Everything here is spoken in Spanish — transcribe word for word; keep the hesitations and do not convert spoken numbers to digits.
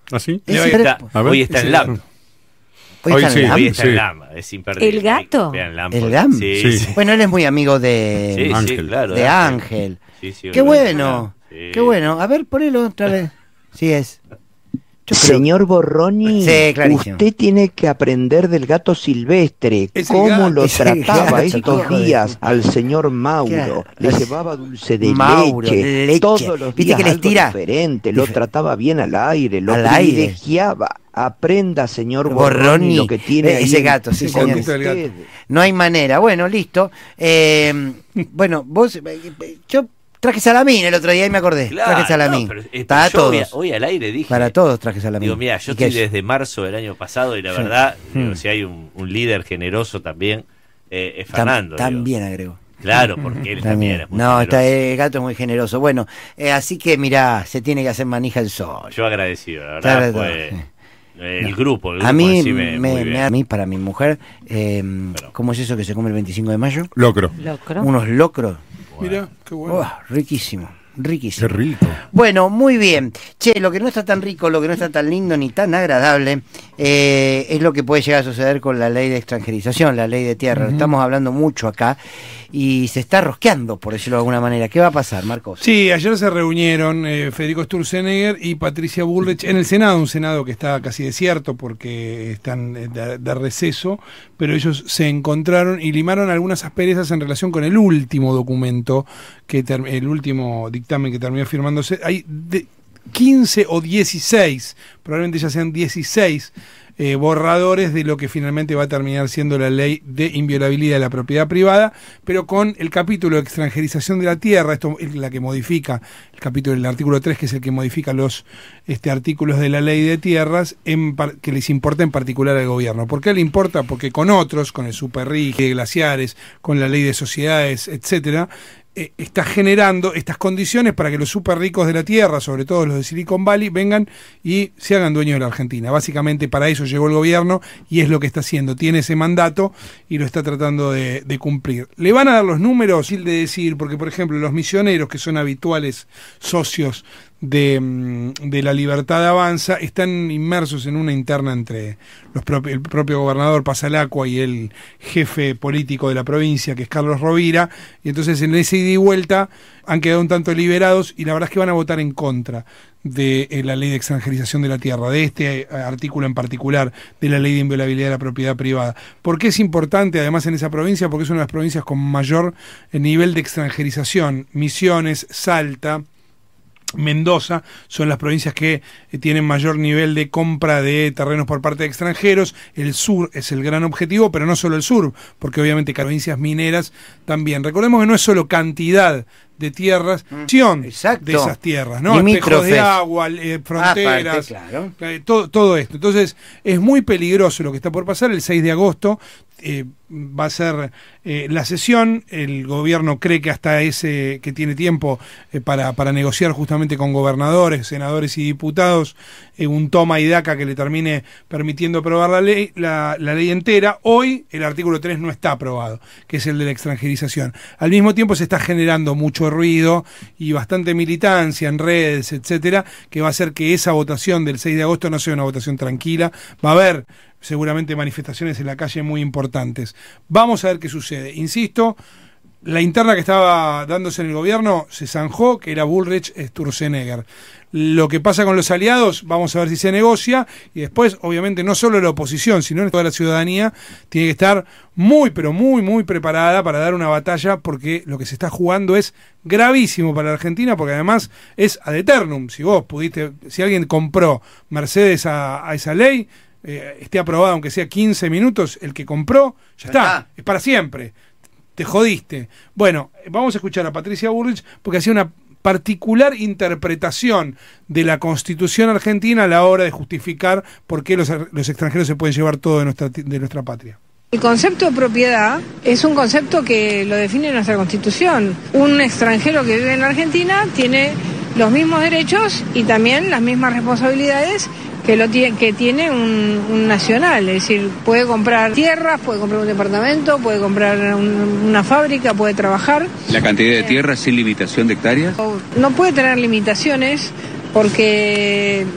¿Ah, sí? Es Hoy está, hoy está en LAM. Hoy, Hoy está sí, en LAM. Hoy está sí. en LAM, es imperdible. ¿El gato? Vean LAM, ¿El porque- GAM? Sí, Sí. sí. Bueno, él es muy amigo de, Sí, sí, Ángel. claro. de Ángel. Sí, sí, Qué obviamente. bueno, Sí. qué bueno. A ver, ponelo otra vez. Sí es. Yo creo- Señor Borroni, Sí, clarísimo. usted tiene que aprender del gato silvestre, Ese cómo gato, lo ese trataba gato, estos hijo de- días al señor Mauro. Claro. Le llevaba dulce de Mauro, leche, leche. todos los ¿Viste días que les algo tira? diferente, lo Dife- trataba bien al aire, lo Al aire. privilegiaba. Aprenda, señor Borroni, Borroni, lo que tiene eh, ahí ese en- gato, sí, con señor. Contito del gato. usted. No hay manera. Bueno, listo. Eh, bueno, vos, yo traje salamín el otro día y me acordé. Claro, traje salamín. no, pero, eh, Para yo hoy, todos. hoy al aire dije. Para todos traje salamín. Digo, mira, yo ¿Y qué estoy es? desde marzo del año pasado y la Sí. verdad, digo, Mm. si hay un, un líder generoso también, eh, es Tam- Fernando. digo. También agregó. Claro, porque él también, También. es muy No, está, generoso. el gato es muy generoso. Bueno, eh, así que mirá, se tiene que hacer manija el sol. Yo agradecido, la verdad, Claro, fue sí. eh, el No. grupo, el grupo A mí, en sí me, me- muy me- bien. a mí, para mi mujer, eh, Pero- ¿cómo es eso que se come el veinticinco de mayo? Locro. Locro. Unos locros. Mira, qué bueno. Oh, riquísimo, Qué riquísimo. rico. Bueno, muy bien. Che, lo que no está tan rico, lo que no está tan lindo ni tan agradable, eh, es lo que puede llegar a suceder con la ley de extranjerización, la ley de tierra. Estamos hablando mucho acá y se está rosqueando, por decirlo de alguna manera. ¿Qué va a pasar, Marcos? Sí, ayer se reunieron eh, Federico Sturzenegger y Patricia Bullrich en el Senado, un Senado que está casi desierto porque están eh, de, de receso, pero ellos se encontraron y limaron algunas asperezas en relación con el último documento, que ter- el último dictamen que terminó firmándose. Hay de quince o dieciséis, probablemente ya sean dieciséis, eh, borradores de lo que finalmente va a terminar siendo la ley de inviolabilidad de la propiedad privada, pero con el capítulo de extranjerización de la tierra, esto es la que modifica el capítulo del artículo tres, que es el que modifica los este, artículos de la ley de tierras en par- que les importa en particular al gobierno. ¿Por qué le importa? Porque con otros, con el Superrig de glaciares, con la ley de sociedades, etcétera, eh, está generando estas condiciones para que los super ricos de la tierra, sobre todo los de Silicon Valley, vengan y se hagan dueños de la Argentina. Básicamente para eso llegó el gobierno y es lo que está haciendo. Tiene ese mandato y lo está tratando de, de cumplir. Le van a dar los números, de decir, porque por ejemplo los misioneros, que son habituales socios de, mm, de la Libertad Avanza, están inmersos en una interna entre los propi- el propio gobernador Pasalacqua y el jefe político de la provincia, que es Carlos Rovira, y entonces en ese ida y vuelta han quedado un tanto liberados y la verdad es que van a votar en contra de eh, la ley de extranjerización de la tierra, de este eh, artículo en particular, de la ley de inviolabilidad de la propiedad privada. ¿Por qué es importante además en esa provincia? Porque es una de las provincias con mayor eh, nivel de extranjerización. Misiones, Salta, Mendoza son las provincias que eh, tienen mayor nivel de compra de terrenos por parte de extranjeros. El sur es el gran objetivo, pero no solo el sur, porque obviamente provincias mineras también. Recordemos que no es solo cantidad de tierras, acción Exacto. de esas tierras, ¿no? Espejos Limítrofes. de agua, eh, fronteras, Aparte, claro. eh, todo, todo esto. Entonces, es muy peligroso lo que está por pasar. El seis de agosto eh, va a ser eh, la sesión. El gobierno cree que hasta ese, que tiene tiempo eh, para, para negociar justamente con gobernadores, senadores y diputados, eh, un toma y daca que le termine permitiendo aprobar la ley, la, la ley entera. Hoy el artículo tres no está aprobado, que es el de la extranjerización. Al mismo tiempo se está generando mucho ruido y bastante militancia en redes, etcétera, que va a hacer que esa votación del seis de agosto no sea una votación tranquila. Va a haber seguramente manifestaciones en la calle muy importantes. Vamos a ver qué sucede. Insisto, la interna que estaba dándose en el gobierno se zanjó, que era Bullrich Sturzenegger. Lo que pasa con los aliados, vamos a ver si se negocia, y después, obviamente, no solo la oposición, sino toda la ciudadanía tiene que estar muy, pero muy, muy preparada para dar una batalla, porque lo que se está jugando es gravísimo para la Argentina, porque además es ad eternum. Si vos pudiste, si alguien compró Mercedes a, a esa ley, eh, esté aprobada aunque sea quince minutos, el que compró, ya está, está. es para siempre. Te jodiste. Bueno, vamos a escuchar a Patricia Bullrich porque hacía una particular interpretación de la Constitución argentina a la hora de justificar por qué los, los extranjeros se pueden llevar todo de nuestra, de nuestra patria. El concepto de propiedad es un concepto que lo define nuestra Constitución. Un extranjero que vive en la Argentina tiene los mismos derechos y también las mismas responsabilidades que lo tiene, que tiene un, un nacional, es decir, puede comprar tierras, puede comprar un departamento, puede comprar un, una fábrica, puede trabajar. ¿La cantidad de tierras sin limitación de hectáreas? No puede tener limitaciones porque